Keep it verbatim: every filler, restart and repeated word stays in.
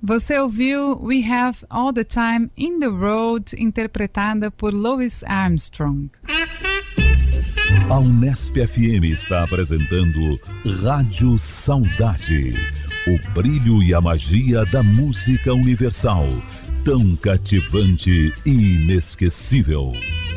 Você ouviu We Have All the Time in the Road, interpretada por Louis Armstrong. A Unesp F M está apresentando Rádio Saudade, o brilho e a magia da música universal, tão cativante e inesquecível.